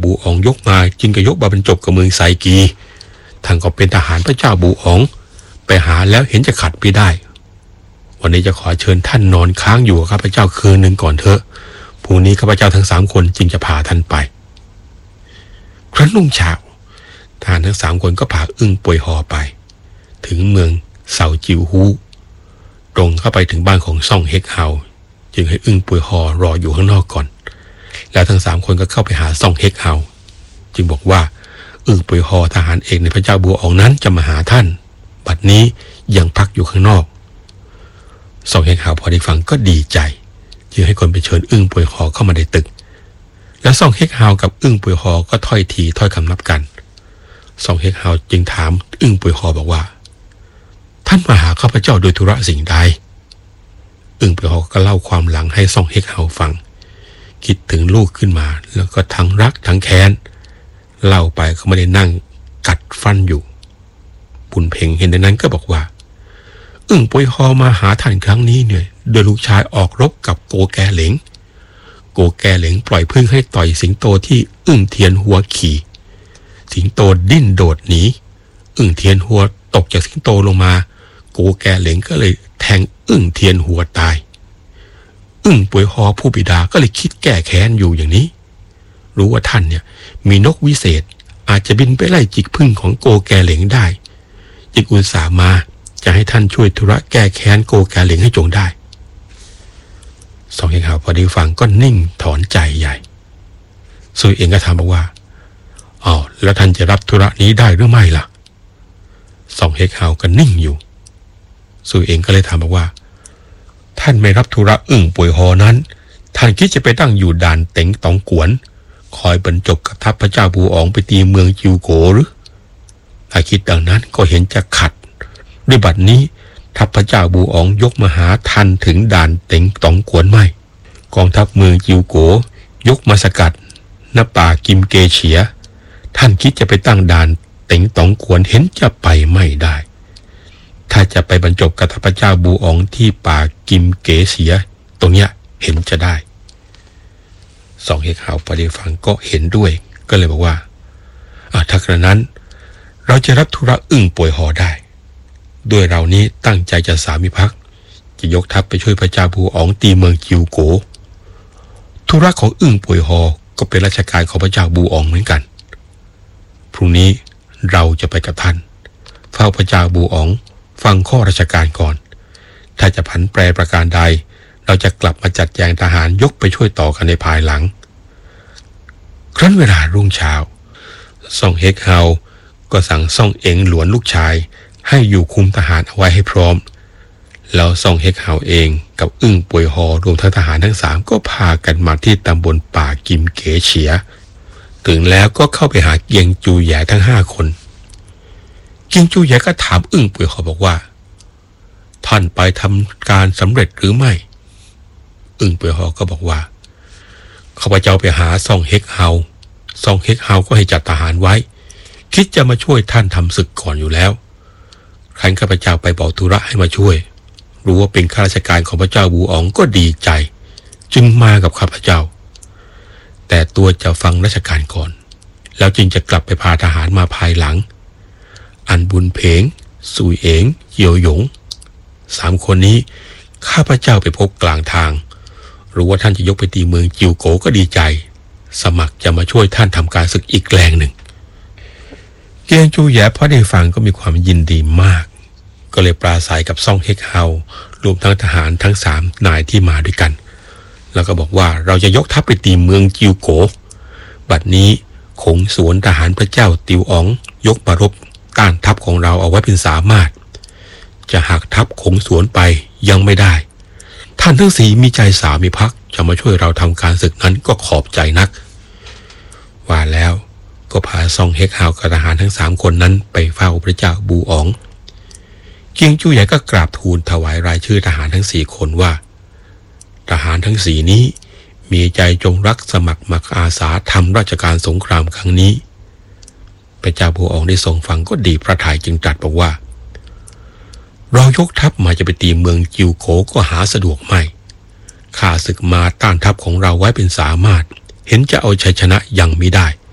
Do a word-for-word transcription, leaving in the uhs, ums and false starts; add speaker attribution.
Speaker 1: บูอ๋องยกมาจึงก็ยกมาบรรจบกับเมืองไซกีท่านก็เป็นทหารพระเจ้าบูอ๋องไปหาแล้วเห็นจะขัดไม่ได้วันนี้จะขอเชิญท่านนอนค้างอยู่กับข้าพเจ้าคืนหนึ่งก่อนเถอะพรุ่งนี้ข้าพเจ้าทั้งสามคนจึงจะพาท่านไปครั้นรุ่งเช้าทหารทั้งสามคนก็พาอึ้งป่วยหอไปถึงเมืองเซาจิวฮูตรงเข้าไปถึงบ้านของซ่องเฮกเฮาจึงให้อึ้งป่วยหอรออยู่ข้างนอกก่อนแล้วทั้งสามคนก็เข้าไปหาซ่องเฮกเฮาจึงบอกว่าอึ้งป่วยหอทหารเอกในพระเจ้าบัวอ๋องนั้นจะมาหาท่านบัดนี้ยังพักอยู่ข้างนอกซ่องเฮกเฮาพอได้ฟังก็ดีใจจึงให้คนไปเชิญอึ้งป่วยหอเข้ามาในตึกแล้วซ่องเฮกเฮากับอึ้งป่วยหอก็ถ้อยทีถ้อยคำนับกันซ่องเฮกเฮาจึงถามอึ้งป่วยหอบอกว่าท่านมาหาข้าพเจ้าโดยธุระสิ่งใดอึ้งป่วยหอก็เล่าความหลังให้ซ่องเฮกเฮาฟังคิดถึงลูกขึ้นมาแล้วก็ทั้งรักทั้งแค้นเล่าไปเขาไม่ได้นั่งกัดฟันอยู่บุญเพ่งเห็นดังนั้นก็บอกว่าอึ้งป่วยหอมาหาท่านครั้งนี้เนี่ยโดยลูกชายออกรบกับโกแกเหลงโกแกเหลงปล่อยพึ่งให้ต่อยสิงโตที่อึ้งเทียนหัวขี่สิงโตดิ้นโดดหนีอึ้งเทียนหัวตกจากสิงโตลงมาโกแกเหลงก็เลยแทงอึ้งเทียนหัวตายอึ้งป่วยหอผู้บิดาก็เลยคิดแก้แค้นอยู่อย่างนี้รู้ว่าท่านเนี่ยมีนกวิเศษอาจจะบินไปไล่จิกพึ่งของโกแกเหลงได้จึงอุตส่าห์มาจะให้ท่านช่วยธุระแก้แค้นโกแกเหลงให้จงได้สองเฮกเฮาพอได้ฟังก็นิ่งถอนใจใหญ่ซุยเองก็ถามบอกว่าอ้าวแล้วท่านจะรับธุระนี้ได้หรือไม่ล่ะสองเฮกเฮาก็นิ่งอยู่ซุยเองก็เลยถามบอกว่าท่านไม่รับธุระอึ้งป่วยหอนั้นท่านคิดจะไปตั้งอยู่ด่านเต็งตองกวนคอยบรรจบกับทัพพระเจ้าบูอ๋องไปตีเมืองจิวโกหรือถ้าคิดดังนั้นก็เห็นจะขัดด้วยบัดนี้ทัพพระเจ้าบูอ๋องยกมาหาท่านถึงด่านเต็งตองกวนไม่กองทัพเมืองจิวโกยกมาสกัดณป่ากิมเกเฉียท่านคิดจะไปตั้งด่านเต็งตองกวนเห็นจะไปไม่ได้ถ้าจะไปบรรจบกับทัพพระเจ้าบูอ๋องที่ป่ากิมเกเฉียตรงเนี้ยเห็นจะได้สองเฮกเฮาพอได้ฟังก็เห็นด้วยก็เลยบอกว่าอ่ะถ้ากระนั้นเราจะรับธุระอึ้งป่วยหอได้ด้วยเรานี้ตั้งใจจะสามิภักดิ์จะยกทัพไปช่วยพระเจ้าบูอ๋องตีเมืองจิวโกธุระของอึ้งป่วยหอก็เป็นราชการของพระเจ้าบูอ๋องเหมือนกันพรุ่งนี้เราจะไปกับท่านเฝ้าพระเจ้าบูอ๋องฟังข้อราชการก่อนถ้าจะผันแปรประการใดเราจะกลับมาจัดแจงทหารยกไปช่วยต่อกันในภายหลังครั้นเวลารุ่งเช้าซ่องเฮกเฮาก็สั่งซ่องเอ็งหลวนลูกชายให้อยู่คุมทหารเอาไว้ให้พร้อมแล้วซ่องเฮกเฮาเองกับอึ้งป่วยหอรวมทั้งทหารทั้งสามก็พากันมาที่ตำบลป่ากิมเกเฉียถึงแล้วก็เข้าไปหาเกียงจูแย่ทั้งห้าคนเกียงจูแย่ก็ถามอึ้งป่วยหอบอกว่าท่านไปทำการสำเร็จหรือไม่อึ้งป่วยหอก็บอกว่าข้าพเจ้าไปหาซ่องเฮกเฮาซ่องเฮกเฮาก็ให้จัดทหารไว้คิดจะมาช่วยท่านทำศึกก่อนอยู่แล้วครั้นข้าพเจ้าไปบอกธุระให้มาช่วยรู้ว่าเป็นข้าราชการของพระเจ้าบูอ๋องก็ดีใจจึงมากับข้าพเจ้าแต่ตัวจะฟังราชการก่อนแล้วจึงจะกลับไปพาทหารมาภายหลังอันบุญเพงซุยเอ๋งเยียวหยงสามคนนี้ข้าพเจ้าไปพบกลางทางรู้ว่าท่านจะยกไปตีเมืองจิวโกก็ดีใจสมัครจะมาช่วยท่านทำการศึกอีกแรงหนึ่งเกียงจูแย่พอได้ฟังก็มีความยินดีมากก็เลยปราศัยกับซ่องเฮกเฮารวมทั้งทหารทั้งสามนายที่มาด้วยกันแล้วก็บอกว่าเราจะยกทัพไปตีเมืองจิวโกบัดนี้ขงสวนทหารพระเจ้าติวอ๋องยกมารบต้านทัพของเราเอาไว้เป็นสามารถจะหักทัพขงสวนไปยังไม่ได้ท่านทั้งสี่มีใจสามิภักดิ์จะมาช่วยเราทำการศึกนั้นก็ขอบใจนักว่าแล้วก็พาซ่องเฮกเฮากับทหารทั้งสามคนนั้นไปเฝ้าพระเจ้าบูอ๋องเกียงจูใหญ่ก็กราบทูลถวายรายชื่อทหารทั้งสี่คนว่าทหารทั้งสี่นี้มีใจจงรักสมัครมาอาสาทำราชการสงครามครั้งนี้พระเจ้าบูอ๋องได้ทรงฟังก็ดีพระทัยจึงตรัสบอกว่าเรายกทัพมาจะไปตีเมืองจิวโกก็หาสะดวกไม่ข้าศึกมาต้านทัพของเราไว้เป็นสามารถเห็นจะเอาชัยชนะยังไม่ได้